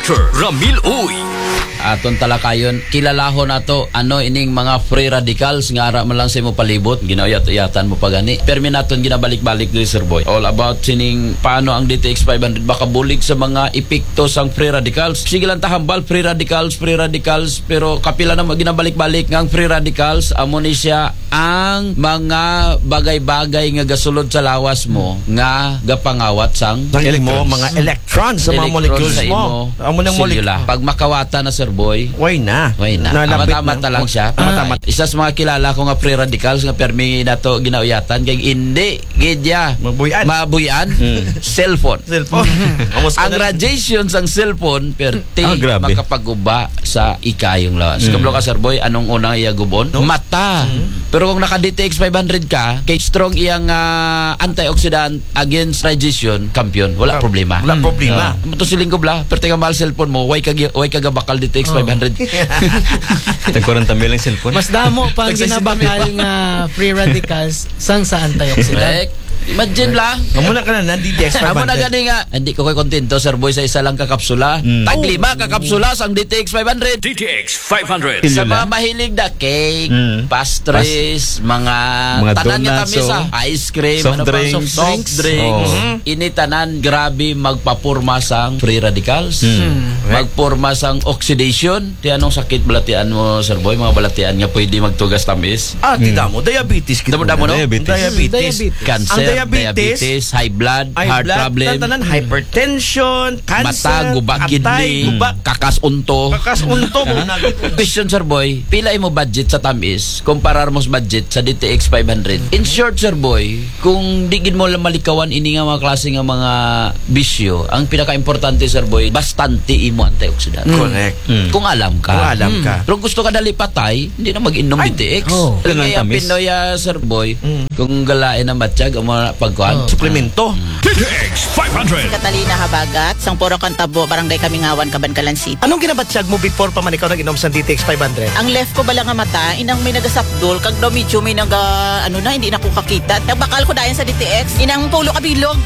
Dr. Ramil Uy. Aton talakayon, kilalahon nato ano ining mga free radicals nga ara man lang sa imo palibot, ginayat-yatan mo pa gani. Permi naton ginabalik-balik diri Sir Boy. All about sining paano ang DTX 500 baka bulig sa mga epekto sang free radicals. Sige lang tahambal free radicals, pero kapila na ginabalik-balik nga ang free radicals amo ni siya ang mga bagay-bagay nga gasulod sa lawas mo nga gapangawat sang mga electrons sa mga molecules mo. Amo nang molecule. Pag makawata na Sir Boy, Why na? Tama-tama lang siya. Tama-tama. Isa sa mga kilala ko nga free radicals nga permi na to ginauyatan kay hindi gidya mabuyan cellphone. Ang radiation sang cellphone perti makapaguba sa ikayong lawas. Kablo ka Sir Boy, anong unang iyagubon? Mata. Pero kung naka DTX 500 ka, kay strong iyang antioxidant against radiation, kampiyon, wala problema. Wala problema. Matusiling ko bla, perti ka mahal cellphone mo, way ka bakal DTX 500. Tagkuran tambil ang cellphone. Mas damo pa ang ginabakal nga free radicals sang sa antioxidant. Imagine la. Amo na ka na DTX 500. Amo na gani nga. Hindi ko kontento Sir Boy sa isa lang kakapsula. Tag-5 kakapsula sang DTX 500. DTX 500. Sa mga mahilig na cake, pastries, mga tanan nga tamis ice cream, soft drinks. Ini tanan grabe magpapurma sang free radicals. Magpurma sang oxidation. Di anong sakit balatian mo Sir Boy? Mga balatian nga pwede magtugas tamis. Tita mo, diabetes. Damo no? Diabetes. Cancer. Diabetes, high blood, heart problem, hypertension, cancer, mata, gubak, kidney, kakas unto. Question Sir Boy, pila mo budget sa tamis kumparar mo sa budget sa DTX 500? In short Sir Boy, kung digid mo lang malikawan ini nga mga klase nga mga bisyo, ang pinaka-importante Sir Boy, bastante imo antioxidant. Correct. Kung alam ka. Pero gusto ka dali patay, hindi na mag-inom DTX. Kaya Pinoy Sir Boy, kung galain na matiyag, pagkuhan, suplemento. DTX 500. Catalina Habagat, sang Puro Cantabo, Barangay Kamingawan, Cabancalan City. Anong ginabatsyag mo before pa man ikaw nag-inom sa DTX 500? Ang left ko bala nga mata, inang may nagasapdol, kag daw medyo may hindi na ko kakita. Nagbakal ko dayan sa DTX, inang pulo kabilog.